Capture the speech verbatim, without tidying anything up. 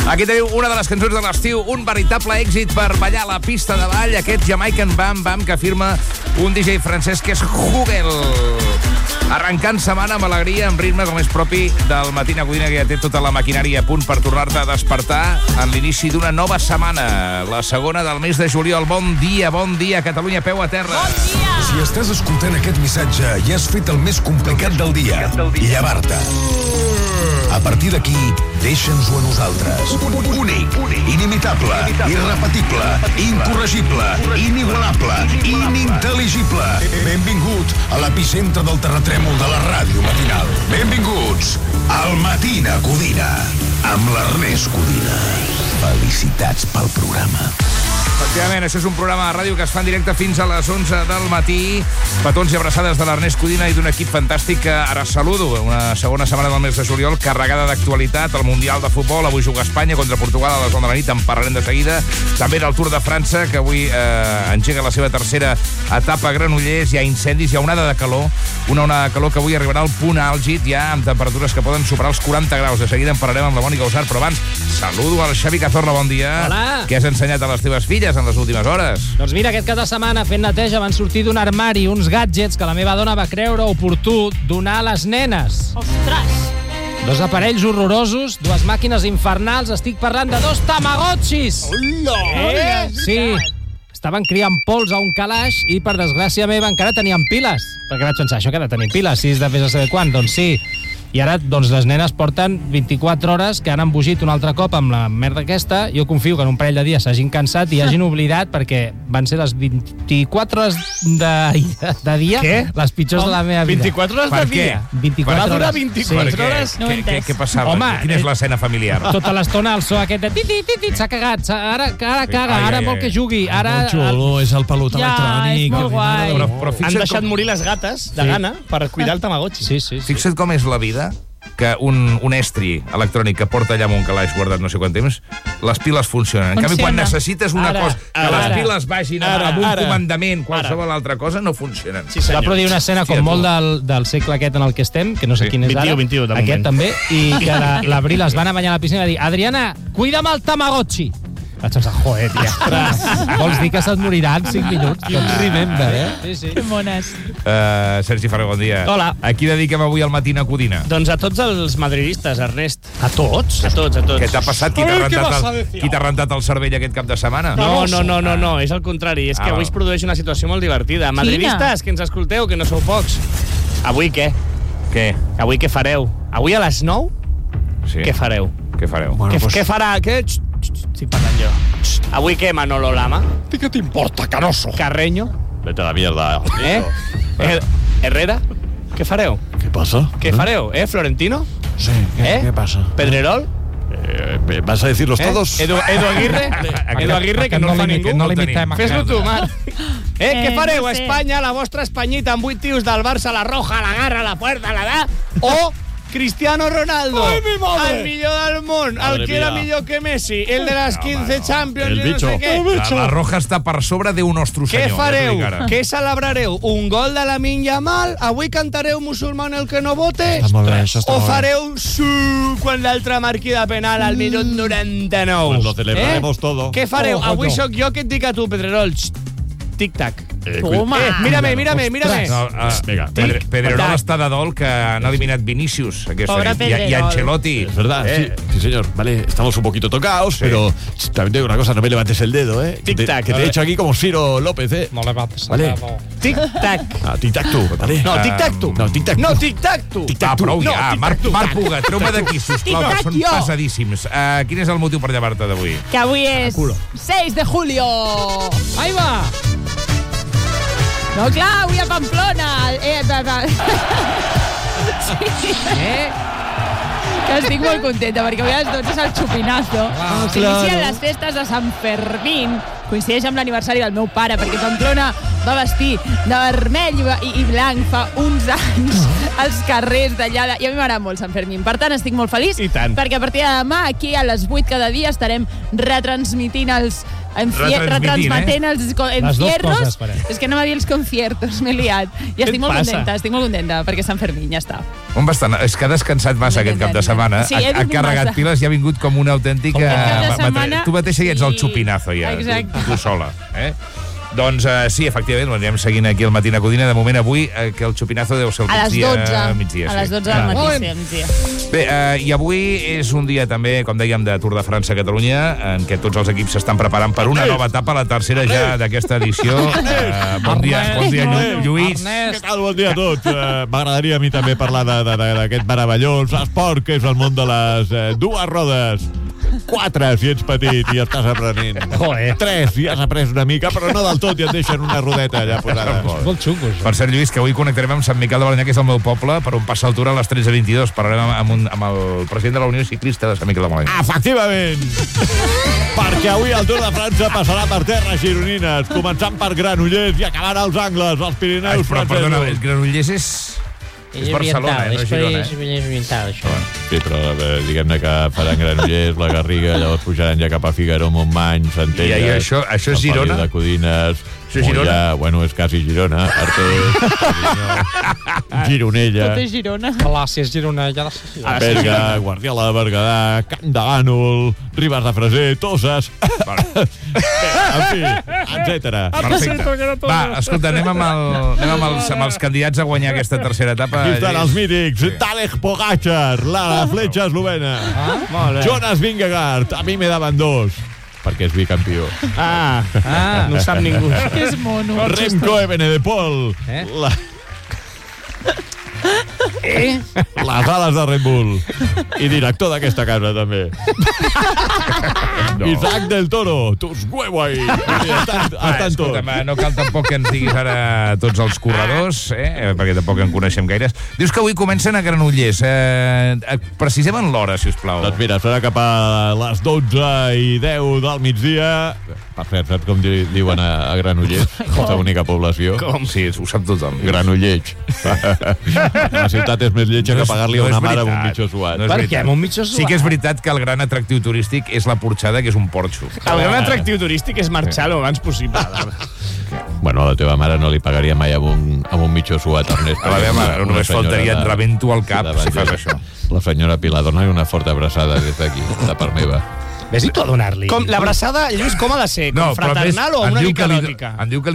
Aquí teniu una de les cançons de l'estiu, un veritable èxit per ballar a la pista de ball, aquest Jamaican Bam Bam que afirma un D J francès que és Hugel. Arrencant setmana amb alegria, amb ritme com és propi del Matina Codina, que ja té tota la maquinària a punt per tornar-te a despertar en l'inici d'una nova setmana, la segona del mes de juliol. Bon dia, bon dia, Catalunya, peu a terra. Bon dia! Si estàs escoltant aquest missatge, ja has fet el més complicat del dia, llevar-te. A partir d'aquí, deixa'ns-ho a nosaltres. Únic, inimitable, irrepetible, incorregible, inigualable, inintel·ligible. Benvingut a l'epicentre del terratrèmol de la ràdio matinal. Benvinguts al Matina Codina, amb l'Ernest Codina. Felicitats pel programa. Efectivament, això és un programa de ràdio que es fa en directe fins a les onze del matí. Petons i abraçades de l'Ernest Codina i d'un equip fantàstic que ara saludo. Una segona setmana del mes de juliol carregada d'actualitat. El Mundial de Futbol, avui juga Espanya contra Portugal a les onze de la nit, en parlarem de seguida. També del Tour de França, que avui eh, engega la seva tercera etapa a Granollers. Hi ha incendis, hi ha onada de calor. Una onada de calor que avui arribarà al punt àlgid, ja amb temperatures que poden superar els quaranta graus. De seguida en parlarem amb la Mònica Usart, però abans saludo al Xavi Cazorla, bon dia. Hola. Què has ensenyat a les teves filles en les últimes hores? Doncs mira, aquest cap de setmana, fent neteja, van sortir d'un armari uns gadgets que la meva dona va creure oportú donar a les nenes. Ostres! Dos aparells horrorosos, dues màquines infernals, estic parlant de dos tamagotxis! Hola! Eh? Sí, estaven criant pols a un calaix i, per desgràcia meva, encara tenien piles. Perquè vaig pensar, això que ha de tenir piles, si és de vés a saber quan? Doncs sí. I ara, doncs, les nenes porten vint-i-quatre hores que han embogit un altre cop amb la merda aquesta. Jo confio que en un parell de dies s'hagin cansat i hagin oblidat, perquè van ser les vint-i-quatre hores de, de dia Què? les pitjors de la meva vida. vint-i-quatre hores Per de què? dia? vint-i-quatre Va durar hores. vint-i-quatre Sí. hores? No ho he Què, què, entès. què passava? Home, Quina és l'escena familiar? Tota l'estona el so aquest de titi, titi, s'ha cagat, s'ha- ara, ara caga, Ai, ara ai, vol ai. que jugui, ara... Molt xulo, és el pelut Ja, electrònic. és molt guai. Però, però Han fixa't, deixat com, morir les gates de Sí. gana per cuidar el Tamagotchi. Sí, sí, sí. fixa't com és la vida, que un, un estri electrònic que porta allà amb un calaix guardat no sé quant temps, les piles funcionen. En canvi, quan Funciona. necessites una Ara, cosa, que ara, les piles vagin ara, amb un ara, comandament, qualsevol altra cosa, no funcionen. Sí, Va senyor. produir una escena Hòstia, com tu. molt del, del segle aquest en el que estem, que no sé Sí. quin és ara. vint-i-u, vint-i-u, de Aquest moment. també. I que la- l'Abril es va anar a banyar a la piscina i va dir: Adriana, cuida'm el Tamagotchi. Vaig pensar, joder, tia. Vols dir que se't morirà en cinc minuts? Doncs remember, eh? Sí, sí. Que mones. Uh, Sergi Ferrer, bon dia. Hola. A qui dediquem avui al Matina Codina? Doncs a tots els madridistes, Ernest. A tots? A tots, a tots. Què t'ha passat? Qui t'ha Ai, què rentat, vas a el, decir? qui t'ha rentat el cervell aquest cap de setmana? No, no, no, no, no, és el contrari. És Ah, que avui val. es produeix una situació molt divertida. Madridistes, que ens escolteu, que no sou pocs. Avui què? Què? Avui què fareu? Avui a les nou, Sí. què fareu? Què fareu? Què, què farà? Què? Xt, xt, estic parlant jo. Xt. Avui què, Manolo Lama? ¿Qué te importa, canoso? Carreño? Vete a la mierda. Eh? Her Herrera? Què fareu? ¿Qué pasa? Què fareu? Eh, Florentino? Sí, Eh? ¿qué pasa? Pedrerol? Eh, ¿Vas a decirlos Eh? todos? Edu, Edu Aguirre? Edu Aguirre, que no el fa ningú. No el l'imitem. tenim. Fes-lo tu, Marc. Eh, què Eh, fareu? no A sé. Espanya, la vostra Espanyita, amb vuit tios del Barça, la Roja, la Garra, la Puerta, la da... O Cristiano Ronaldo, Ai, mi madre. el millor del món, Madre el que era mía. millor que Messi, el de les quinze Champions, El i no bicho. sé què. La, la Roja està per sobre d'un nostre senyor. Què ja t'ho fareu? dic ara. Què celebrareu? Un gol de la Yamal? Avui cantareu musulmán el que no vote? Està molt bé, això està O molt bé. fareu su quan l'altre marqui de penal al minut noranta-nou? Pues lo celebraremos todo. Què fareu? Ojo, Avui no. sóc jo que et dic a tu, Pedrerol. Xt, tic-tac. Eh, Toma. Eh, mírame, mírame, mírame. No, uh, Vinga, Pedre, Pedrerol Tic. està de dol que han eliminat Vinicius aquesta Pobre nit. I, i Pedrerol. Ancelotti. Es verdad, Eh, sí, sí, señor. Vale, estamos un poquito tocados, Sí. pero también te digo una cosa, no me levantes el dedo, ¿eh? Que te, Tic-tac. que te he hecho aquí como Ciro López, ¿eh? No levantes. Vale. Tic-tac. Ah, tic-tac tú, ¿vale? No, Ah, tic-tac tu. no, tic-tac tu. No, tic-tac tu. Va, prou No, ja. tic-tac Marc, tu. Marc Puga, treu-me d'aquí, sisplau, que Tic-tac són jo. pesadíssims. Uh, quin és el motiu per llevar-te d'avui? Que avui és seis de julio. Ahí va! No, clar, avui a Pamplona. Eh, va, va. Sí. Eh? Que estic molt contenta, perquè avui a les dotze és el xupinazo. Ah, S'inicien les festes de Sant Fermín. Coincideix amb l'aniversari del meu pare, perquè Pamplona va vestir de vermell i, i, i blanc fa uns anys als carrers d'allà. I a mi m'agrada molt Sant Fermín. Per tant, estic molt feliç, I tant. perquè a partir de demà, aquí a les vuit cada dia, estarem retransmitint els Enfier retransmetent eh? els encierros. És que no m'ha dit els conciertos, m'he liat. I estic molt passa? contenta, estic molt contenta, perquè Sant Fermín, ja està. On va estar? És que ha descansat massa aquest cap de setmana. Sí, ha, he ha dormit carregat massa. piles i ha vingut com una autèntica... Aquest cap de setmana- Tu mateixa ja ets el i- xupinazo, ja. Exacte. Tu, tu sola, eh? Doncs uh, sí, efectivament, anirem seguint aquí el Matina Codina. De moment avui, eh, que el xupinazo deu ser el A les migdia. dotze. Migdia, A les sí. dotze del matí, sí, al migdia. Bé, eh, i avui és un dia també, com dèiem, de Tour de França a Catalunya, en què tots els equips s'estan preparant per una nova etapa, la tercera ja d'aquesta edició. Eh, bon dia, bon dia, Llu- Lluís. Què tal? Bon dia a tots. Uh, M'agradaria a mi també parlar de- de- de- d'aquest meravellós esport que és el món de les uh, dues rodes. Quatre, si ets petit i estàs aprenent. Joder. Tres, si has après una mica, però no del tot, i et deixen una rodeta allà posada. Molt xungo, això. Per cert, Lluís, que avui connectarem amb Sant Miquel de Balanyà, que és el meu poble, per on passa el Tour a les tretze vint-i-dos. Parlarem amb, un, amb el president de la Unió Ciclista de Sant Miquel de Balanyà. Efectivament! Perquè avui el Tour de França passarà per terres gironines, començant per Granollers i acabant als angles, als Ai, Pirineus però, perdona, francesos. Granollers és... És Barcelona, eh, no és Girona, eh? És oriental, això. Sí, però eh, diguem-ne que faran Granollers, la Garriga, llavors pujaran ja cap a Figaró, Montmany, Centelles... I, i això, això és Sant Feliu Girona? de Codines... Això és Girona? Mollà, bueno, és quasi Girona. Artés, Gironella, Tot és Girona. Glàcies, Girona, ja la sé. Berga, Guardiola de Berguedà, Camp de Bànol, Ribes de Freser, Toses... Bé, en fi, etcètera. Perfecte. Va, escolta, anem amb, el, anem amb, els, amb els candidats a guanyar aquesta tercera etapa. Aquí estan els Lluís. mítics. Sí. Tadej Pogacar, la fletxa eslovena. Molt bé. Jonas Vingegaard, a mi me daven dos, perquè és bicampió. Ah, ah, no ho sap ningú. Que és mono. Remco Evenepoel, Eh? la... Eh? les ales de Red Bull. I director d'aquesta casa, també. No. Isaac del Toro, tus huevos ahí. Estan, Va, estan escolta'm, tots. no cal tampoc que ens diguis ara tots els corredors, eh? perquè tampoc en coneixem gaires. Dius que avui comencen a Granollers. Eh, precisem en l'hora, si us plau. Doncs mira, serà cap a les dotze i deu del migdia. Per cert, saps com di diuen a, a Granollers? Aquesta única població. Com? Sí, ho sap tothom. Granolleig. La ciutat és més lletja No que és- pagar-li a no és una mare amb un veritat. mitjó suat. No és Per veritat. què? Amb un mitjó Sí que és suat? veritat que el gran atractiu turístic és la Porxada, que és un porxo. El gran atractiu turístic és marxar lo abans possible. Bueno, a la teva mare no li pagaria mai amb un, amb un mitjó suat, Ernest. A la meva mare Una només senyora faltaria, et de- rebento al cap de si fas Vangelis. això. La senyora Pilar, dona-li una forta abraçada des d'aquí, de part meva. Ves-hi tu a donar-li. Com, l'abraçada, Lluís, com ha de ser? Com però a més, fraternal o em una diu mica que li- eròtica? Em diu que